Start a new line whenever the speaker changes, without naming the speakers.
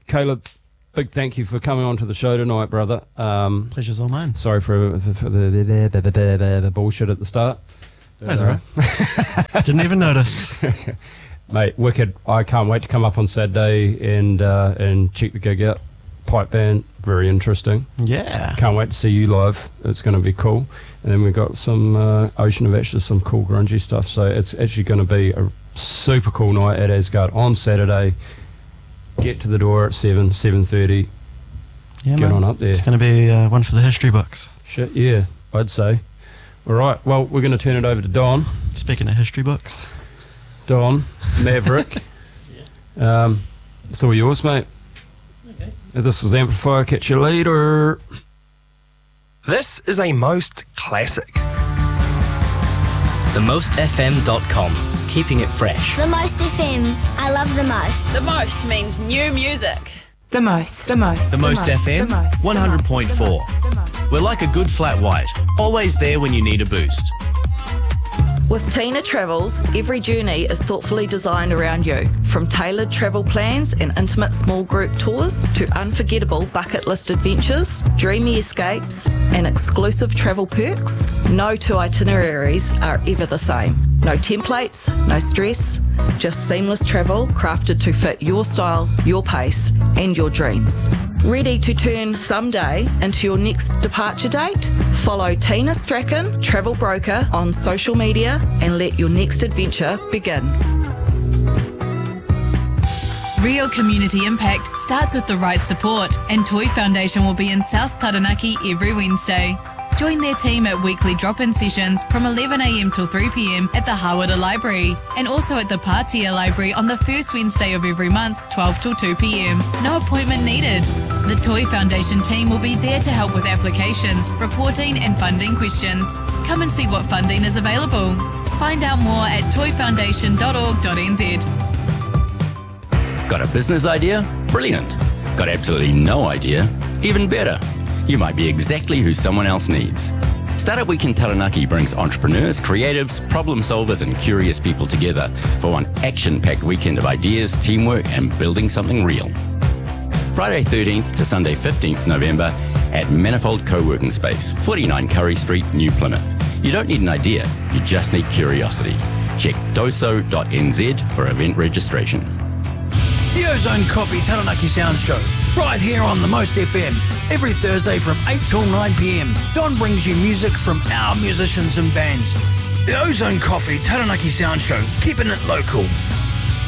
Caleb, big thank you for coming on to the show tonight, brother.
Pleasure's all mine.
Sorry for the bullshit at the start.
That's all right. Didn't even notice.
Mate, wicked. I can't wait to come up on Saturday and check the gig out. Pipe band, very interesting.
Yeah.
Can't wait to see you live. It's going to be cool. And then we've got some Ocean of Ashes, some cool grungy stuff. So it's actually going to be a super cool night at Asgard on Saturday. Get to the door at 7:30.
Yeah,
Get on up there.
It's going to be one for the history books.
Shit, yeah, I'd say. All right, well, we're going to turn it over to Don.
Speaking of history books.
Don, Maverick.
Yeah.
It's all yours, mate.
Okay.
This is Amplifier. Catch you later.
This is a Most Classic.
TheMostFM.com. Keeping it fresh.
The Most FM. I love the most.
The most means new music.
The most.
The Most FM, 100.4. We're like a good flat white, always there when you need a boost.
With Tina Travels, every journey is thoughtfully designed around you. From tailored travel plans and intimate small group tours to unforgettable bucket list adventures, dreamy escapes and exclusive travel perks, no two itineraries are ever the same. No templates, no stress, just seamless travel crafted to fit your style, your pace and your dreams. Ready to turn someday into your next departure date? Follow Tina Strachan, Travel Broker, on social media and let your next adventure begin.
Real community impact starts with the right support, and Toy Foundation will be in South Taranaki every Wednesday. Join their team at weekly drop-in sessions from 11am till 3pm at the Hawara Library, and also at the Patia Library on the first Wednesday of every month, 12 till 2pm. No appointment needed. The Toy Foundation team will be there to help with applications, reporting and funding questions. Come and see what funding is available. Find out more at toyfoundation.org.nz.
Got a business idea? Brilliant. Got absolutely no idea? Even better. You might be exactly who someone else needs. Startup Weekend Taranaki brings entrepreneurs, creatives, problem solvers and curious people together for one action-packed weekend of ideas, teamwork and building something real. Friday 13th to Sunday 15th November at Manifold Co-working Space, 49 Curry Street, New Plymouth. You don't need an idea, you just need curiosity. Check doso.nz for event registration.
The Ozone Coffee Taranaki Sound Show, right here on The Most FM, every Thursday from 8 till 9pm. Don brings you music from our musicians and bands. The Ozone Coffee Taranaki Sound Show, keeping it local.